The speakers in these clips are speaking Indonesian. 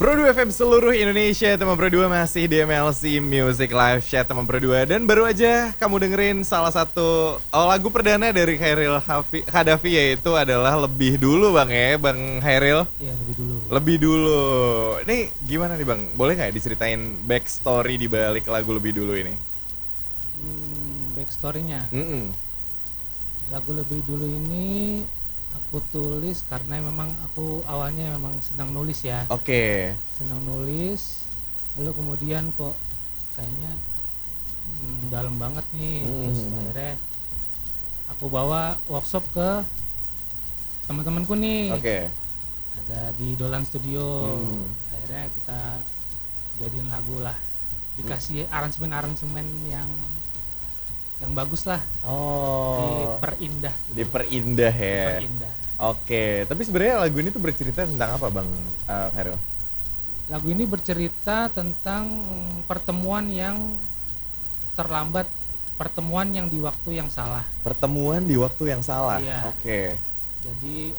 Pro2 FM seluruh Indonesia, teman Pro2 masih di MLC Music Live Chat teman Pro2. Dan baru aja kamu dengerin salah satu lagu perdana dari Chairil Kadafi, yaitu adalah Lebih Dulu Bang ya, Bang Chairil. Iya, lebih dulu. Lebih Dulu. Ini gimana nih Bang? Boleh nggak diceritain backstory di balik lagu Lebih Dulu ini? Backstory-nya. Lagu Lebih Dulu ini aku tulis karena memang aku awalnya memang senang nulis ya. Oke. Senang nulis, lalu kemudian kok kayaknya dalam banget nih. Terus akhirnya aku bawa workshop ke teman-temanku nih. Oke. Ada di Dolan Studio. Akhirnya kita jadiin lagu lah. Dikasih aransemen yang bagus lah. Diperindah gitu. Diperindah ya. Diperindah. Oke, tapi sebenarnya lagu ini tuh bercerita tentang apa Bang Chairil? Lagu ini bercerita tentang pertemuan yang terlambat, pertemuan yang di waktu yang salah. Pertemuan di waktu yang salah. Iya. Oke. Jadi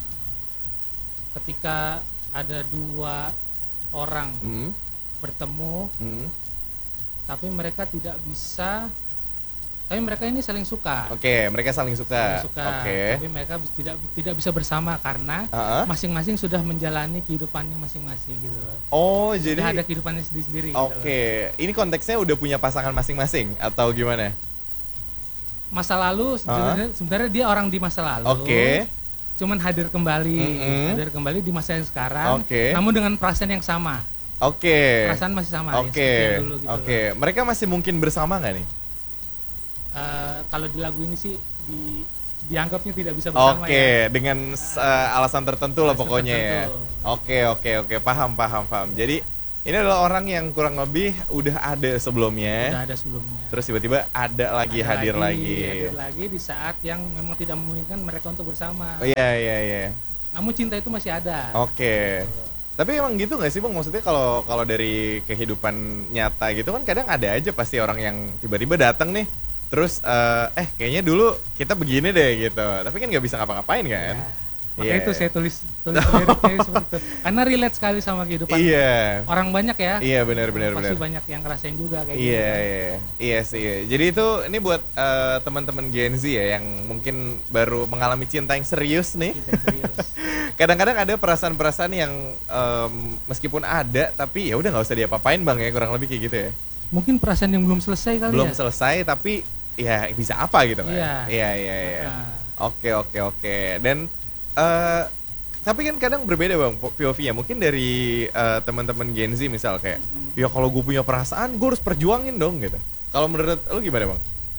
ketika ada dua orang bertemu, tapi mereka tidak bisa. Tapi mereka ini saling suka. Oke, mereka saling suka. Oke. Tapi mereka tidak bisa bersama karena masing-masing sudah menjalani kehidupannya masing-masing gitu loh. Oh, sudah jadi ada kehidupannya sendiri-sendiri. Oke, ini konteksnya udah punya pasangan masing-masing atau gimana? Masa lalu sebenarnya dia orang di masa lalu. Oke. Cuman hadir kembali di masa yang sekarang. Oke. Namun dengan perasaan yang sama. Oke. Perasaan masih sama. Oke. Ya, dulu gitu Oke. Mereka masih mungkin bersama nggak nih? Kalau di lagu ini sih dianggapnya tidak bisa bersama. Oke, dengan alasan tertentu lah pokoknya ya. Tertentu. Oke, paham. Jadi ini adalah orang yang kurang lebih udah ada sebelumnya. Udah ada sebelumnya. Terus tiba-tiba hadir lagi. Hadir lagi di saat yang memang tidak memungkinkan mereka untuk bersama. Oh iya. Namun cinta itu masih ada. Oke. Tapi emang gitu nggak sih Bang? Maksudnya kalau dari kehidupan nyata gitu kan kadang ada aja pasti orang yang tiba-tiba datang nih. Terus kayaknya dulu kita begini deh gitu. Tapi kan nggak bisa ngapa-ngapain kan? Makanya itu saya tulis liriknya seperti itu. Karena relate sekali sama kehidupan orang banyak ya. Iya benar. Pasti banyak yang ngerasain juga kayak gitu. Kan? Iya sih. Jadi itu ini buat teman-teman Gen Z ya yang mungkin baru mengalami cinta yang serius nih. Cinta yang serius. Kadang-kadang ada perasaan-perasaan yang meskipun ada tapi ya udah nggak usah diapa-apain Bang ya, kurang lebih kayak gitu ya. Mungkin perasaan yang belum selesai kali belum selesai tapi ya bisa apa gitu kan. Iya. Oke. Dan tapi kan kadang berbeda Bang POV-nya. Mungkin dari teman-teman Gen Z misal kayak ya kalau gue punya perasaan gue harus perjuangin dong gitu. Kalau menurut lu gimana Bang?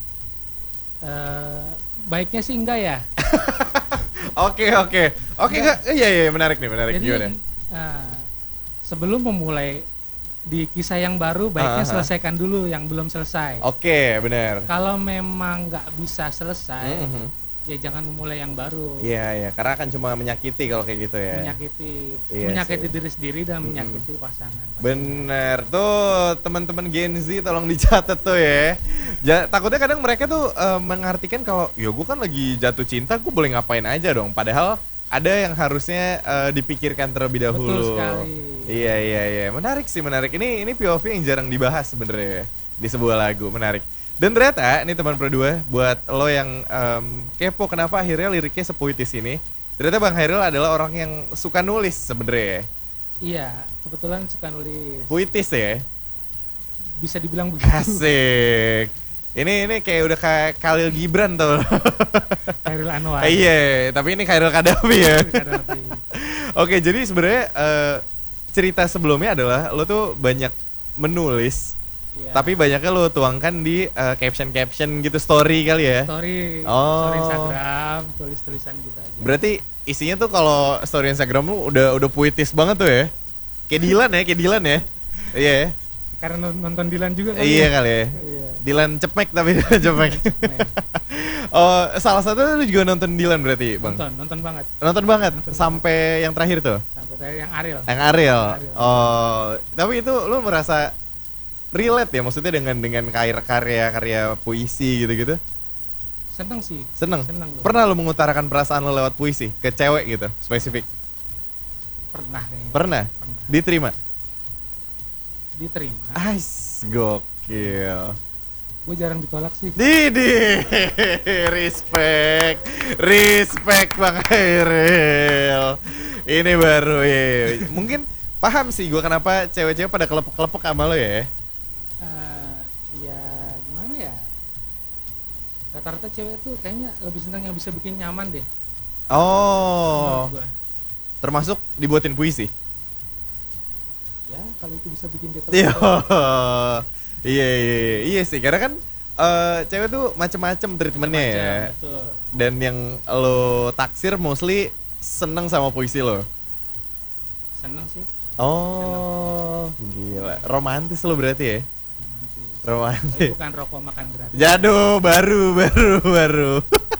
Baiknya sih enggak ya. Oke. Iya, menarik nih. Jadi, gimana? Sebelum memulai di kisah yang baru, baiknya selesaikan dulu yang belum selesai. Oke, benar. Kalau memang nggak bisa selesai, ya jangan memulai yang baru. Iya, karena akan cuma menyakiti kalau kayak gitu ya. Menyakiti diri sendiri dan menyakiti pasangan. Bener tuh teman-teman Gen Z tolong dicatat tuh ya. Takutnya kadang mereka tuh mengartikan kalau ya gue kan lagi jatuh cinta, gue boleh ngapain aja dong. Padahal ada yang harusnya dipikirkan terlebih dahulu. Betul sekali. Iya. Menarik. Ini POV yang jarang dibahas sebenarnya ya, di sebuah lagu, menarik. Dan ternyata ini teman Pro2, buat lo yang kepo kenapa akhirnya liriknya sepuitis ini, ternyata Bang Chairil adalah orang yang suka nulis sebenarnya. Iya, kebetulan suka nulis. Puitis ya? Bisa dibilang begitu. Asik. Ini kayak udah kayak Khalil Gibran tuh. Chairil Anwar. Iya, tapi ini Chairil Kadafi ya. Oke, jadi sebenarnya cerita sebelumnya adalah lo tuh banyak menulis. Tapi banyaknya lo tuangkan di caption gitu, story kali ya. Story Instagram, tulis-tulisan gitu aja. Berarti isinya tuh kalau story Instagram lu udah puitis banget tuh ya. Kayak Dilan ya. Iya. Karena nonton Dilan juga kali. Iya kali ya. Iya. Dilan cepek tapi cepek. Oh, salah satu lu juga nonton Dilan berarti, Bang? Nonton banget. Nonton banget sampai yang terakhir tuh. Sampai yang Ariel. Yang Ariel. Oh, tapi itu lu merasa relate ya maksudnya dengan karya puisi gitu-gitu? Seneng sih. Seneng. Pernah lu mengutarakan perasaan lu lewat puisi ke cewek gitu, spesifik? Pernah kayaknya. Pernah. Diterima. Diterima. Gokil. Gue jarang ditolak sih. Didi, respect Bang Hairil. Ini baru ya. Mungkin paham sih gue kenapa cewek-cewek pada kelepek-kelepek sama lo ya. Ya gimana ya? Rata-rata cewek tuh kayaknya lebih senang yang bisa bikin nyaman deh. Oh. Termasuk dibuatin puisi. Ya kalau itu bisa bikin dia Iya sih, karena kan cewek tuh macem-macem treatmentnya ya. Betul. Dan yang lo taksir mostly seneng sama puisi lo. Seneng sih. Oh, gila. Romantis lo berarti ya? Romantis. Bukan rokok makan gratis. Jatuh, baru.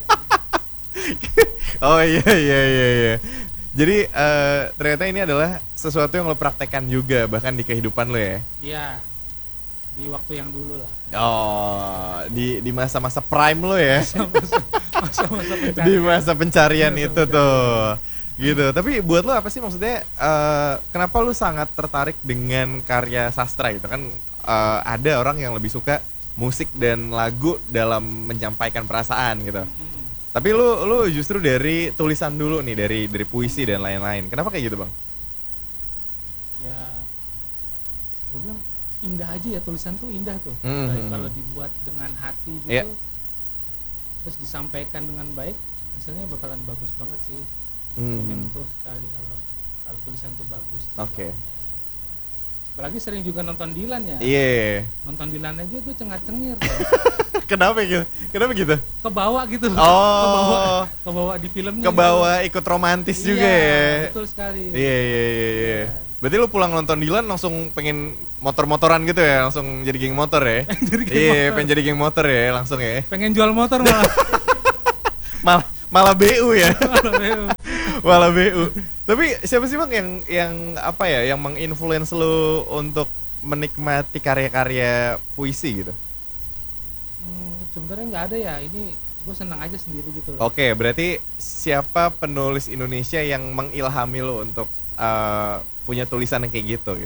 Oh iya. Jadi ternyata ini adalah sesuatu yang lo praktekkan juga bahkan di kehidupan lo ya? Iya. Di waktu yang dulu lah. Oh, di masa-masa prime lo ya. Masa-masa pencarian. Di masa pencarian itu tuh. Gitu. Tapi buat lo apa sih maksudnya kenapa lo sangat tertarik dengan karya sastra gitu kan ada orang yang lebih suka musik dan lagu dalam menyampaikan perasaan gitu. Tapi lo justru dari tulisan dulu nih, dari puisi dan lain-lain. Kenapa kayak gitu, Bang? Ya gue bilang indah aja ya, tulisan tuh indah tuh. Kalau dibuat dengan hati gitu, terus disampaikan dengan baik, hasilnya bakalan bagus banget sih. Menyentuh sekali kalau tulisan tuh bagus. Oke. Apalagi sering juga nonton Dilan ya. Iya. Nonton Dilan aja gue cengat-cengir. Kenapa gitu? Kebawa gitu. Oh. Kebawa di filmnya. Kebawa ikut romantis juga ya. Betul sekali. Iya. Berarti lu pulang nonton Dilan langsung pengen motor-motoran gitu ya, langsung jadi geng motor ya? Pengen jadi geng motor ya langsung ya? Pengen jual motor malah. malah BU ya? Malah BU. Tapi siapa sih Bang yang apa ya, yang menginfluence lu untuk menikmati karya-karya puisi gitu? Sebenarnya nggak ada ya, ini gue senang aja sendiri gitu loh. Oke, berarti siapa penulis Indonesia yang mengilhami lu untuk punya tulisan yang kayak gitu?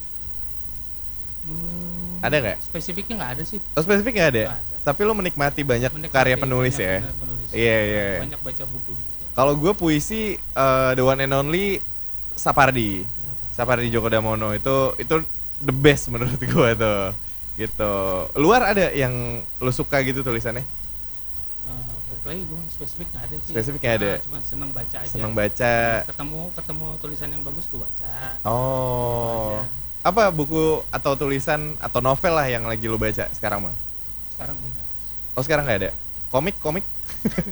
Ada nggak? Spesifiknya nggak ada sih. Oh, spesifik nggak ada? Tapi lo menikmati banyak karya penulis ya? Iya. Banyak baca buku juga. Kalau gue puisi the one and only Sapardi Djoko Damono itu the best menurut gue tuh. Gitu. Luar ada yang lo suka gitu tulisannya? Lagi gue spesifik nggak ada sih. Spesifik nggak ada. Cuma seneng baca aja. Seneng baca. Ketemu tulisan yang bagus gue baca. Oh. Apa buku atau tulisan atau novel lah yang lagi lo baca sekarang Bang? Sekarang enggak. Oh sekarang nggak ada. Komik?